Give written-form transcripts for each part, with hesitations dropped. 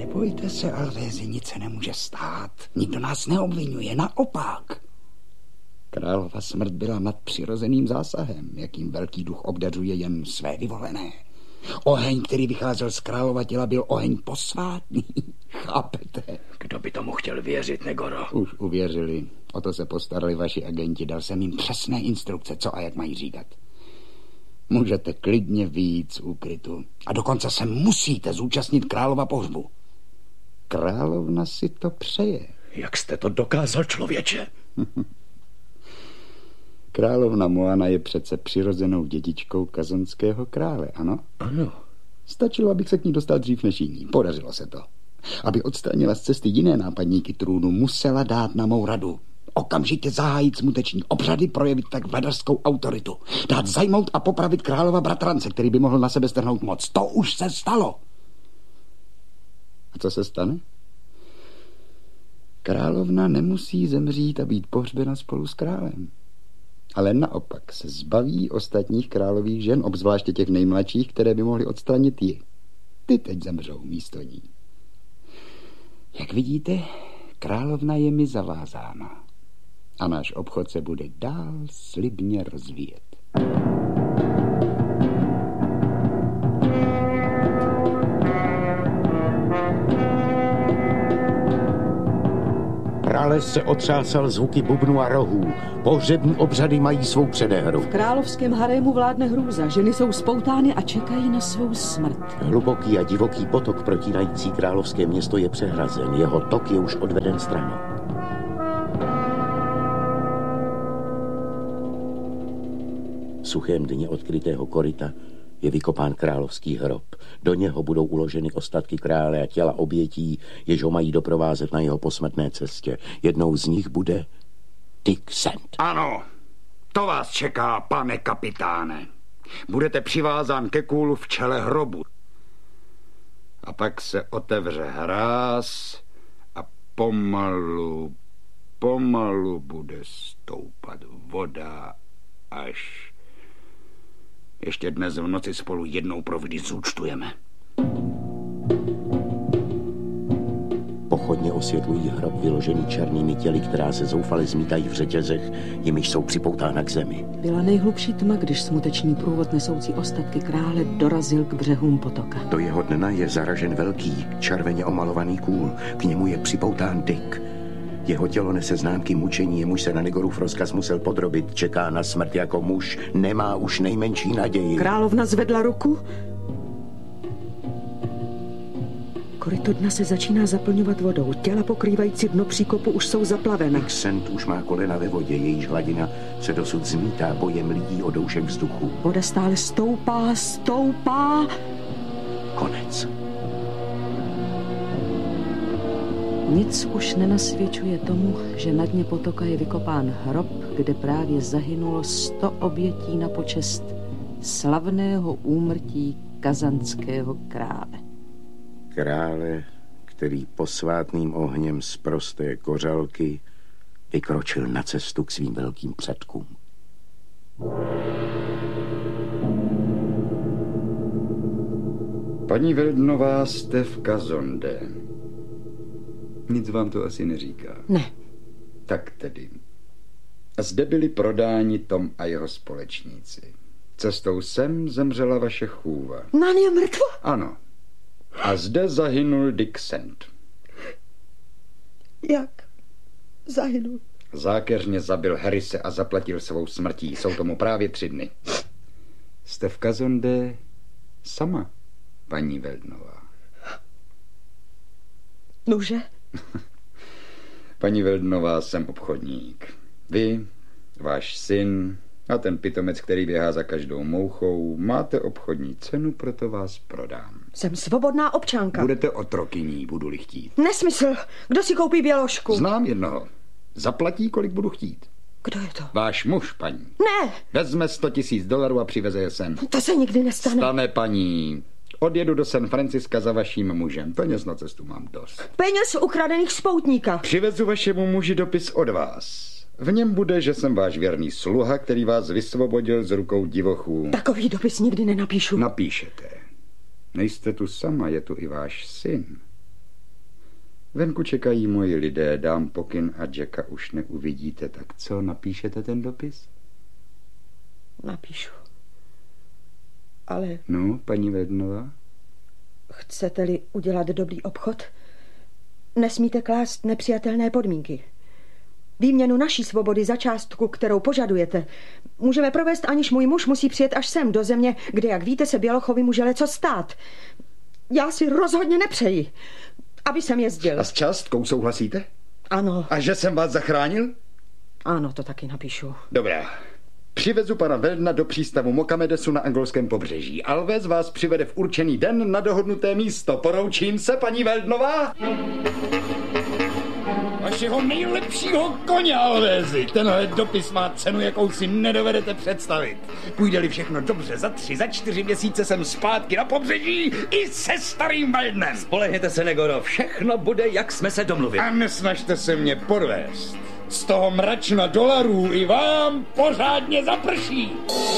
Nebojte se, Alvézi, nic se nemůže stát. Nikdo nás neobvinuje, naopak. Králova smrt byla nadpřirozeným zásahem, jakým velký duch obdařuje jen své vyvolené. Oheň, který vycházel z králova těla, byl oheň posvátný. Chápete? Kdo by tomu chtěl věřit, Negoro? Už uvěřili. O to se postarali vaši agenti. Dal jsem jim přesné instrukce, co a jak mají říkat. Můžete klidně vyjít z úkrytu. A dokonce se musíte zúčastnit králova pohřbu. Královna si to přeje. Jak jste to dokázal, člověče? Královna Moana je přece přirozenou dědičkou kazanského krále, ano? Ano. Stačilo, abych se k ní dostal dřív než jiní. Podařilo se to. Aby odstranila z cesty jiné nápadníky trůnu, musela dát na mou radu. Okamžitě zahájit smuteční obřady, projevit tak vladařskou autoritu. Dát zajmout a popravit králova bratrance, který by mohl na sebe strhnout moc. To už se stalo. A co se stane? Královna nemusí zemřít a být pohřbena spolu s králem. Ale naopak se zbaví ostatních králových žen, obzvláště těch nejmladších, které by mohly odstranit ji. Ty teď zemřou místo ní. Jak vidíte, královna je mi zavázána. A náš obchod se bude dál slibně rozvíjet. Prales se otřásal zvuky bubnu a rohů. Pohřební obřady mají svou předehru. V královském harému vládne hrůza. Ženy jsou spoutány a čekají na svou smrt. Hluboký a divoký potok protínající královské město je přehrazen. Jeho tok je už odveden stranou. V suchém dně odkrytého koryta je vykopán královský hrob. Do něho budou uloženy ostatky krále a těla obětí, jež ho mají doprovázet na jeho posmrtné cestě. Jednou z nich bude Dick Sand. Ano, to vás čeká, pane kapitáne. Budete přivázán ke kůlu v čele hrobu. A pak se otevře hráz a pomalu bude stoupat voda, až ještě dnes v noci spolu jednou provždy zúčtujeme. Pochodně osvětlují hrob vyložený černými těly, která se zoufale zmítají v řetězech, jimiž jsou připoutána k zemi. Byla nejhlubší tma, když smuteční průvod nesoucí ostatky krále dorazil k břehům potoka. Do jeho dna je zaražen velký, červeně omalovaný kůl. K němu je připoután Dick. Jeho tělo nese známky mučení, jemuž se na Negorův rozkaz musel podrobit. Čeká na smrt jako muž, nemá už nejmenší naději. Královna zvedla ruku. Koryto dna se začíná zaplňovat vodou. Těla pokrývající dno příkopu už jsou zaplavena. Dick Sand už má kolena ve vodě, jejíž hladina se dosud zmítá bojem lidí o doušek vzduchu. Voda stále stoupá. Konec. Nic už nenasvědčuje tomu, že na dně potoka je vykopán hrob, kde právě zahynulo 100 obětí na počest slavného úmrtí kazanského krále. Krále, který posvátným ohněm z prosté kořalky vykročil na cestu k svým velkým předkům. Paní Veldnová, jste v Kazonde. Nic vám to asi neříká. Ne. Tak tedy. Zde byli prodáni Tom a jeho společníci. Cestou sem zemřela vaše chůva. Nan je mrtva? Ano. A zde zahynul Dick Sand. Jak zahynul? Zákeřně zabil Harrise a zaplatil svou smrtí. Jsou tomu právě 3 dny. Jste v Kazonde sama, paní Veldnová. Nuže? Paní Veldnová, jsem obchodník. Vy, váš syn a ten pitomec, který běhá za každou mouchou, máte obchodní cenu, proto vás prodám. Jsem svobodná občanka. Budete otrokyní, budu-li chtít. Nesmysl. Kdo si koupí běložku? Znám jednoho. Zaplatí, kolik budu chtít. Kdo je to? Váš muž, paní. Ne! Vezme $100,000 a přiveze je sem. To se nikdy nestane. Stane, paní. Odjedu do San Franciska za vaším mužem. Peněz na cestu mám dost. Peněz ukradených z poutníka. Přivezu vašemu muži dopis od vás. V něm bude, že jsem váš věrný sluha, který vás vysvobodil z rukou divochů. Takový dopis nikdy nenapíšu. Napíšete. Nejste tu sama, je tu i váš syn. Venku čekají moji lidé, dám pokyn a Jacka už neuvidíte. Tak co, napíšete ten dopis? Napíšu. Ale... No, paní Weldnová? Chcete-li udělat dobrý obchod, nesmíte klást nepřijatelné podmínky. Výměnu naší svobody za částku, kterou požadujete, můžeme provést, aniž můj muž musí přijet až sem do země, kde, jak víte, se Bělochovi může leco stát. Já si rozhodně nepřeji, aby jsem jezdil. A s částkou souhlasíte? Ano. A že jsem vás zachránil? Ano, to taky napíšu. Dobrá. Přivezu pana Weldna do přístavu Mokamedesu na angolském pobřeží. Alves vás přivede v určený den na dohodnuté místo. Poroučím se, paní Weldnová? Vašeho nejlepšího koně, Alvézi. Tenhle dopis má cenu, jakou si nedovedete představit. Půjde-li všechno dobře, za 3, za 4 měsíce jsem zpátky na pobřeží i se starým Weldnem. Spolehněte se, Negoro, všechno bude, jak jsme se domluvili. A nesnažte se mě podvést. Z toho mračna dolarů i vám pořádně zaprší.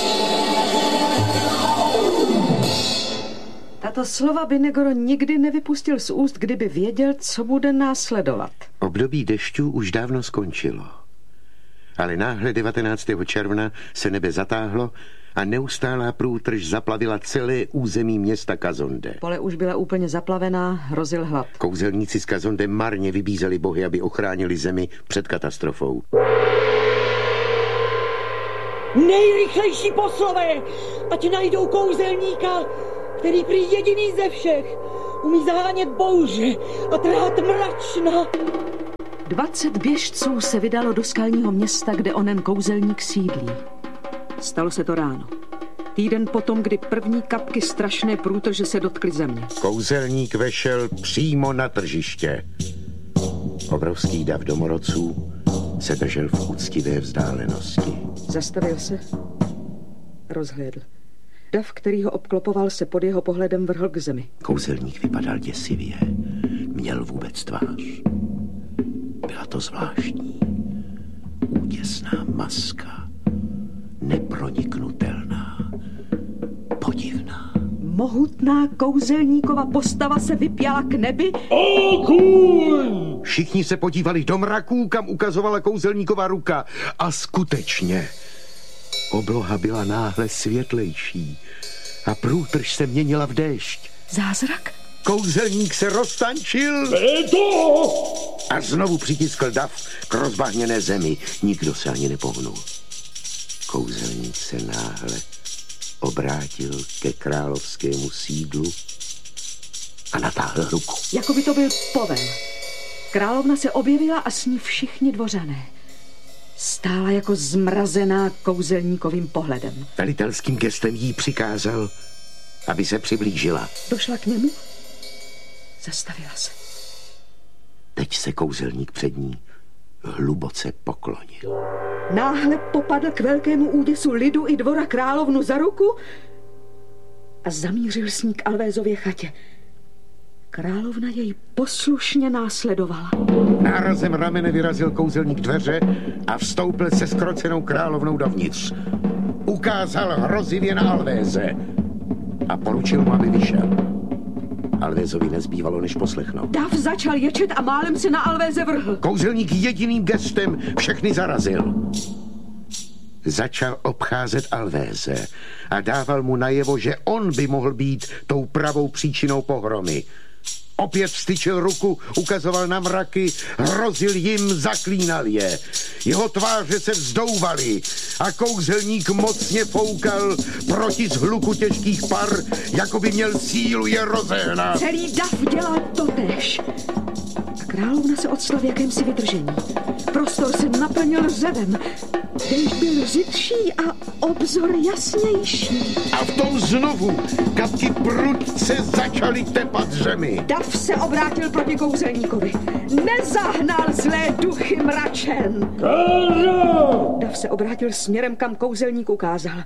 Tato slova by Negoro nikdy nevypustil z úst, kdyby věděl, co bude následovat. Období dešťů už dávno skončilo. Ale náhle 19. června se nebe zatáhlo a neustálá průtrž zaplavila celé území města Kazonde. Pole už byla úplně zaplavená, hrozil hlad. Kouzelníci z Kazonde marně vybízeli bohy, aby ochránili zemi před katastrofou. Nejrychlejší poslové, ať najdou kouzelníka, který prý jediný ze všech umí zahánět bouře a trhat mračna. 20 běžců se vydalo do skalního města, kde onen kouzelník sídlí. Stalo se to ráno. Týden potom, kdy první kapky strašné průtrže se dotkly země. Kouzelník vešel přímo na tržiště. Obrovský dav domorodců se držel v úctivé vzdálenosti. Zastavil se, rozhlédl. Dav, který ho obklopoval, se pod jeho pohledem vrhl k zemi. Kouzelník vypadal děsivě. Měl vůbec tvář. Byla to zvláštní. Úděsná maska. Neproniknutelná. Podivná. Mohutná kouzelníkova postava se vypjala k nebi. Okůň! Všichni se podívali do mraků, kam ukazovala kouzelníkova ruka. A skutečně obloha byla náhle světlejší a průtrž se měnila v déšť. Zázrak? Kouzelník se roztančil a znovu přitiskl dav k rozbahněné zemi. Nikdo se ani nepohnul. Kouzelník se náhle obrátil ke královskému sídlu a natáhl ruku. Jako by to byl povel. Královna se objevila a s ní všichni dvořané. Stála jako zmrazená kouzelníkovým pohledem. Velitelským gestem jí přikázal, aby se přiblížila. Došla k němu, zastavila se. Teď se kouzelník před ní hluboce poklonil. Náhle popadl k velkému úděsu lidu i dvora královnu za ruku a zamířil s ní k Alvézově chatě. Královna jej poslušně následovala. Nárazem ramene vyrazil kouzelník dveře a vstoupil se zkrocenou královnou dovnitř. Ukázal hrozivě na Alvéze a poručil mu, aby vyšel. Alvézovi nezbývalo, než poslechnout. Dav začal ječet a málem se na Alvéze vrhl. Kouzelník jediným gestem všechny zarazil. Začal obcházet Alvéze a dával mu najevo, že on by mohl být tou pravou příčinou pohromy. Opět vstyčil ruku, ukazoval na mraky, hrozil jim, zaklínal je. Jeho tváře se vzdouvaly a kouzelník mocně foukal proti zhluku těžkých par, jako by měl sílu je rozehnat. Celý dav dělal totéž. A královna se odstala v jakémsi vydržení. Prostor se naplnil řevem. Déšť byl řidší a obzor jasnější. A v tom znovu kapky prudce začaly tepat zemi. Dav se obrátil proti kouzelníkovi. Nezahnal zlé duchy mračen. Káro! Dav se obrátil směrem, kam kouzelník ukázal.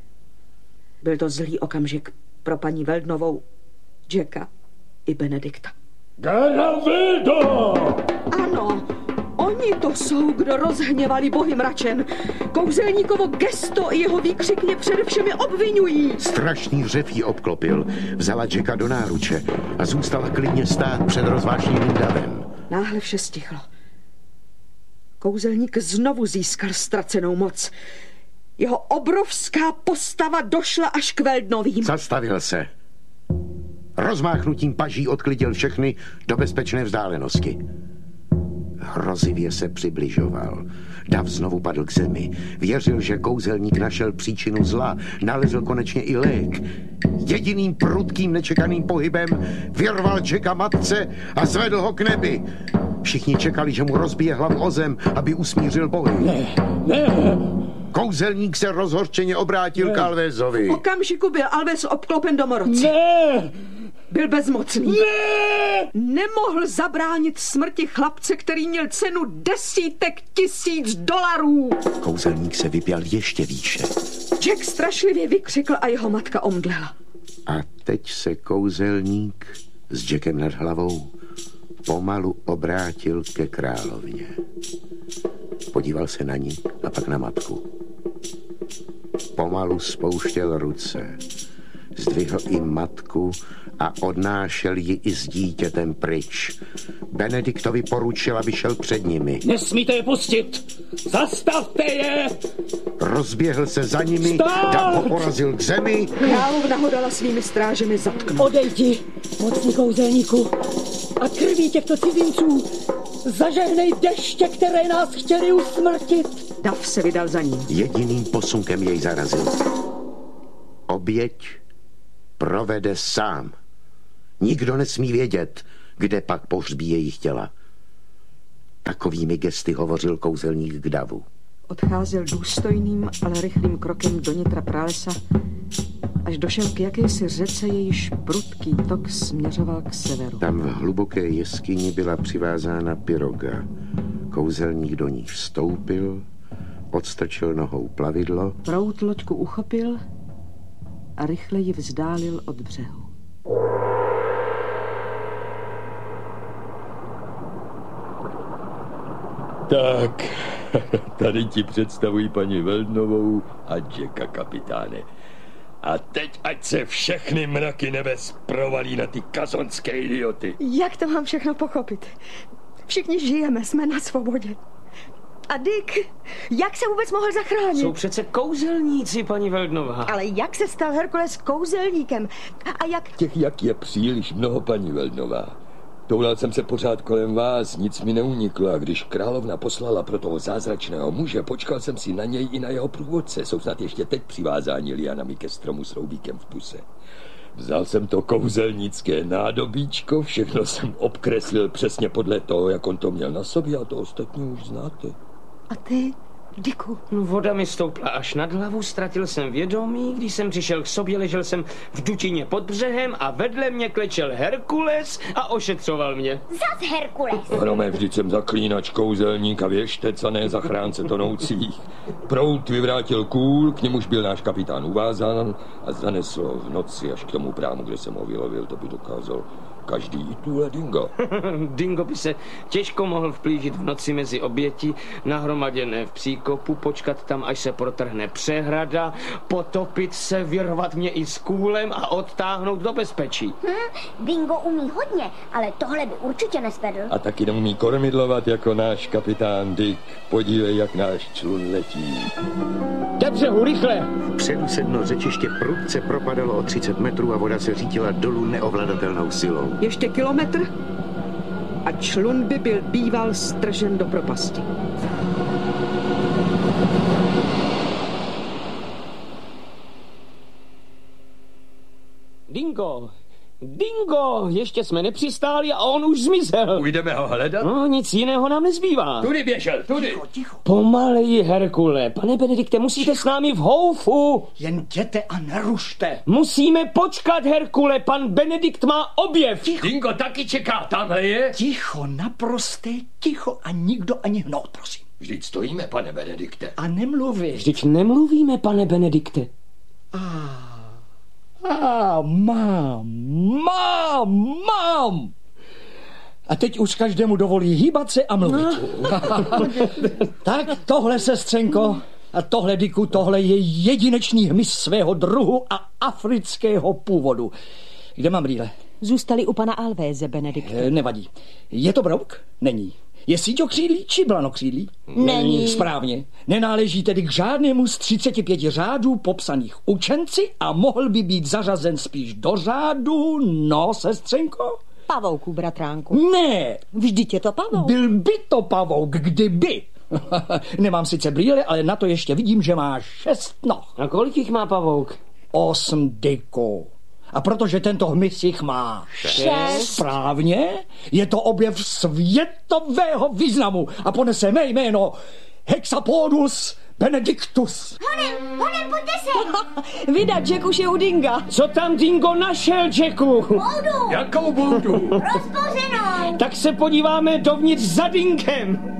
Byl to zlý okamžik pro paní Weldnovou, Jacka i Benedikta. Garavido! Ano, oni to jsou, kdo rozhněvali bohy mračen. Kouzelníkovo gesto i jeho výkřik je především obvinují. Strašný řev jí obklopil, vzala Jacka do náruče a zůstala klidně stát před rozvášnivým davem. Náhle vše stichlo. Kouzelník znovu získal ztracenou moc. Jeho obrovská postava došla až k Veldnovým. Zastavil se. Rozmáchnutím paží odklidil všechny do bezpečné vzdálenosti. Hrozivě se přibližoval. Dav znovu padl k zemi. Věřil, že kouzelník našel příčinu zla. Nalezl konečně i lék. Jediným prudkým nečekaným pohybem vyrval Jacka matce a zvedl ho k nebi. Všichni čekali, že mu rozbije hlavu o zem, aby usmířil bohy. Ne. Kouzelník se rozhořčeně obrátil k Alvézovi. V okamžiku byl Alves obklopen domorodci. Ne! Byl bezmocný. Ne! Nemohl zabránit smrti chlapce, který měl cenu desítek tisíc dolarů. Kouzelník se vypěl ještě výše. Jack strašlivě vykřikl a jeho matka omdlela. A teď se kouzelník s Jackem nad hlavou pomalu obrátil ke královně. Podíval se na ní a pak na matku. Pomalu spouštěl ruce. Zdvihl i matku a odnášel ji i s dítětem pryč. Benediktovi poručil, aby šel před nimi. Nesmíte je pustit! Zastavte je! Rozběhl se za nimi, Dav ho porazil k zemi. Královna ho dala svými strážemi zatknout. Odejdi, mocný kouzelníku, a krví těchto cizinců zažehnej deště, které nás chtěli usmrtit. Dav se vydal za ním. Jediným posunkem jej zarazil. Oběť provede sám. Nikdo nesmí vědět, kde pak pohřbí jejich těla. Takovými gesty hovořil kouzelník k Davu. Odcházel důstojným, ale rychlým krokem do nitra pralesa, až došel k jakési řece, jejíž prudký tok směřoval k severu. Tam v hluboké jeskyni byla přivázána piroga. Kouzelník do ní vstoupil, odstrčil nohou plavidlo. Proud loďku uchopil a rychle ji vzdálil od břehu. Tak, tady ti představuji paní Veldnovou a Jacka, kapitáne. A teď ať se všechny mraky nebes provalí na ty kazonské idioty. Jak to mám všechno pochopit? Všichni žijeme, jsme na svobodě. A Dick, jak se vůbec mohl zachránit? Jsou přece kouzelníci, paní Veldnová. Ale jak se stal Herkules kouzelníkem? A jak... Těch jak je příliš mnoho, paní Veldnová. Toulal jsem se pořád kolem vás, nic mi neuniklo, a když královna poslala pro toho zázračného muže, počkal jsem si na něj i na jeho průvodce. Jsou snad ještě teď přivázáni lianami ke stromu s roubíkem v puse. Vzal jsem to kouzelnické nádobíčko, všechno jsem obkreslil přesně podle toho, jak on to měl na sobě, a to ostatní už znáte. A ty, Dicku? No, voda mi stoupla až nad hlavu, ztratil jsem vědomí, když jsem přišel k sobě, ležel jsem v dutině pod břehem a vedle mě klečel Herkules a ošetřoval mě. Zas Herkules! Hrome, vždyť jsem zaklínač, kouzelník a věštec a ne zachránce tonoucích. Proud vyvrátil kůl, k němuž byl náš kapitán uvázán a zanesl ho v noci až k tomu prámu, kde jsem ho vylovil, to by dokázal každý i tuhle Dingo. Dingo by se těžko mohl vplížit v noci mezi oběti, nahromaděné v příkopu, počkat tam, až se protrhne přehrada, potopit se, vyrvat mě i s kůlem a odtáhnout do bezpečí. Dingo umí hodně, ale tohle by určitě nesvedl. A taky neumí kormidlovat jako náš kapitán Dick. Podívej, jak náš člun letí. Ke břehu, rychle! Předu se dno řečiště prudce propadalo o 30 metrů a voda se řítila dolů neovladatelnou silou. Ještě kilometr a člun by byl býval stržen do propasti. Dingo! Dingo! Ještě jsme nepřistáli a on už zmizel. Půjdeme ho hledat? No, nic jiného nám nezbývá. Tudy běžel, tudy. Ticho. Pomaleji, Herkule. Pane Benedikte, musíte s námi v houfu. Jen jděte a nerušte. Musíme počkat, Herkule. Pan Benedikt má objev. Dingo taky čeká, tamhle je. Ticho, naprosté ticho a nikdo ani hnout, prosím. Vždyť stojíme, pane Benedikte. A nemluví. Vždyť nemluvíme, pane Benedikte. Mám! A teď už každému dovolí hýbat se a mluvit. Tak tohle, sestřenko, a tohle, Dicku, tohle je jedinečný hmyz svého druhu a afrického původu. Kde mám brýle? Zůstali u pana Alvéze, Benedikte. Nevadí. Je to brouk? Není. Je síťokřídlý či blanokřídlý? Není. Správně. Nenáleží tedy k žádnému z 35 řádů popsaných učenci a mohl by být zařazen spíš do řádu, no, sestřenko? Pavouku, bratránku. Ne. Vždyť je to pavouk. Byl by to pavouk, kdyby. Nemám sice brýle, ale na to ještě vidím, že má 6 noh. A kolik jich má pavouk? 8, Diku. A protože tento hmyz jich má 6. Správně, je to objev světového významu a ponese mé jméno Hexapodus benedictus. Honem, pojďte se. Vydat, Jack už je u Dinga. Co tam Dingo našel, Jacku? Boudu. Jakou boudu? Rozbořenou. Tak se podíváme dovnitř za Dingem.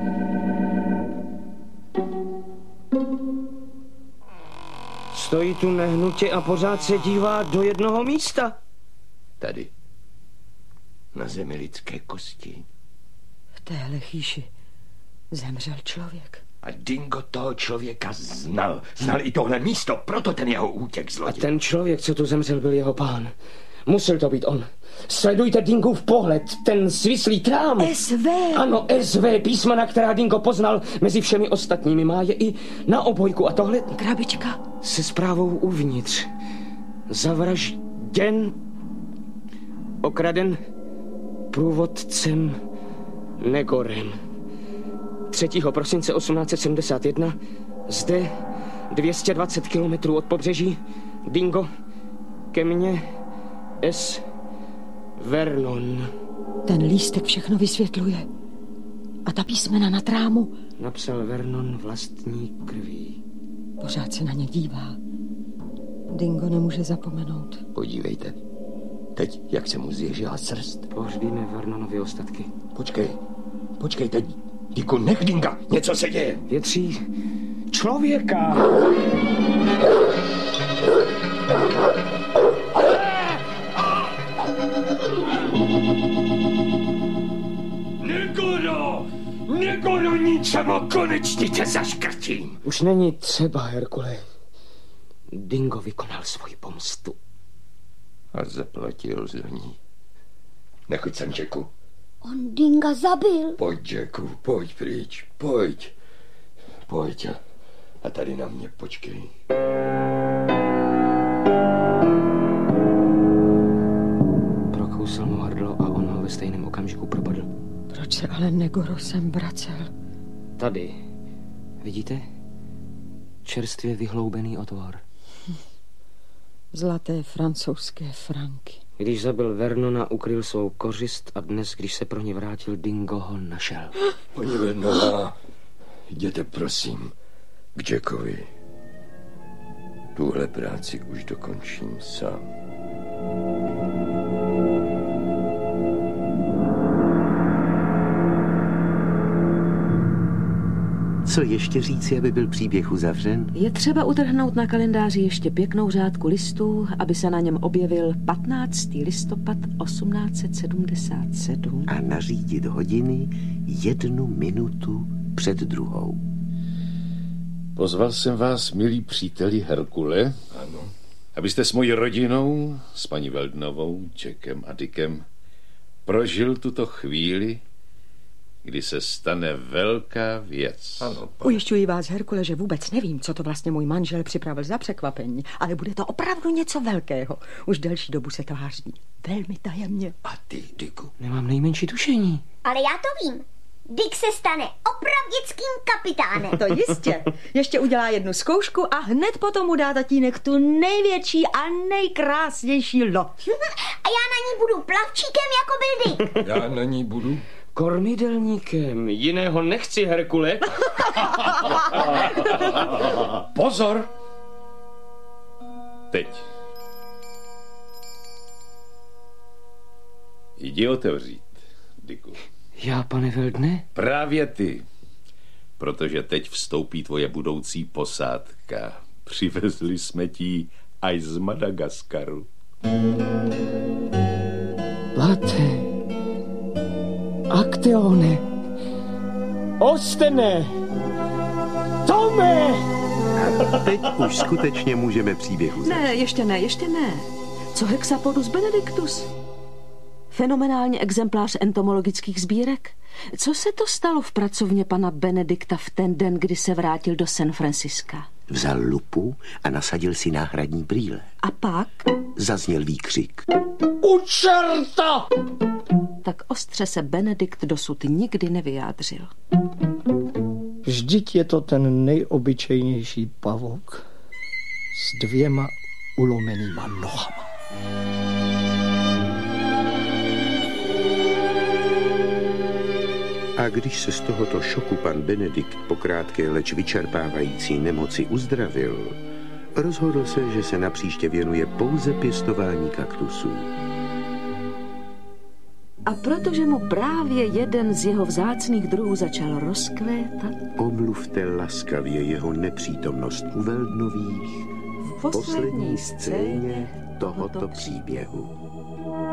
Stojí tu nehnutě a pořád se dívá do jednoho místa. Tady. Na zemi lidské kosti. V téhle chýši zemřel člověk. A Dingo toho člověka znal. Znal i tohle místo, proto ten jeho útěk A zloděj. ten člověk, co tu zemřel, byl jeho pán. Musel to být on. Sledujte Dingův pohled, ten svislý trám. SV. Ano, SV, písmena, která Dingo poznal mezi všemi ostatními. Má je i na obojku. A tohle Krabička. se zprávou uvnitř. Zavražděn, okraden průvodcem Negorem. 3. prosince 1871 zde 220 kilometrů od pobřeží Dingo ke mně S. Vernon. Ten lístek všechno vysvětluje. A ta písmena na trámu. Napsal Vernon vlastní krví. Pořád se na ně dívá. Dingo nemůže zapomenout. Podívejte. Teď, jak se mu zježila srst. Pohřbíme Vernonovy ostatky. Počkej teď. Diku, nech Dinga, něco se děje. Větří člověka. Negoro, ničemu, konečně tě zaškrtím. Už není třeba, Herkule. Dingo vykonal svoji pomstu. A zaplatil za ní. Nechoď sem, Jacku. On Dinga zabil. Pojď, Jacku, pojď pryč, pojď. Pojď a tady na mě počkej. Prokousal mu hrdlo a on ho ve stejném okamžiku probodl. Proč se ale Negoro sem vracel? Tady. Vidíte? Čerstvě vyhloubený otvor. Zlaté francouzské franky. Když zabil Vernona, ukryl svou kořist a dnes, když se pro ně vrátil, Dingo ho našel. Paní Vernová, jděte prosím k Jackovi. Tuhle práci už dokončím sám. Co ještě říci, aby byl příběh uzavřen? Je třeba utrhnout na kalendáři ještě pěknou řádku listů, aby se na něm objevil 15. listopad 1877. A nařídit hodiny 1 minutu před druhou. Pozval jsem vás, milí příteli Herkule, Ano. abyste s mojí rodinou, s paní Weldnovou, Jackem a Dickem, prožil tuto chvíli, kdy se stane velká věc. Ano, Ujišťuji vás, Herkule, že vůbec nevím, co to vlastně můj manžel připravil za překvapení, ale bude to opravdu něco velkého. Už delší dobu se tváří velmi tajemně. A ty, Diku? Nemám nejmenší tušení. Ale já to vím. Dick se stane opravdickým kapitánem. To jistě. Ještě udělá jednu zkoušku a hned potom mu dá tatínek tu největší a nejkrásnější loď. A já na ní budu plavčíkem, jako byl Dick. Já na ní budu. Kormidelníkem. Jiného nechci, Herkule. Pozor! Teď. Jdi otevřít, Diku. Já, pane Weldne? Právě ty. Protože teď vstoupí tvoje budoucí posádka. Přivezli jsme ti až z Madagaskaru. Plate. Akteone. Ostene. Tome. Teď už skutečně můžeme příběh uzavřít. Ne, ještě ne. Co Hexapodus benedictus? Fenomenální exemplář entomologických sbírek. Co se to stalo v pracovně pana Benedikta v ten den, kdy se vrátil do San Francisca? Vzal lupu a nasadil si náhradní brýle. A pak? Zazněl výkřik. U čerta! Tak ostře se Benedikt dosud nikdy nevyjádřil. Vždyť je to ten nejobyčejnější pavouk s 2 ulomenýma nohama. A když se z tohoto šoku pan Benedikt po krátké, leč vyčerpávající nemoci uzdravil, rozhodl se, že se napříště věnuje pouze pěstování kaktusů. A protože mu právě jeden z jeho vzácných druhů začal rozkvétat, omluvte laskavě jeho nepřítomnost u Veldnových v poslední scéně tohoto příběhu.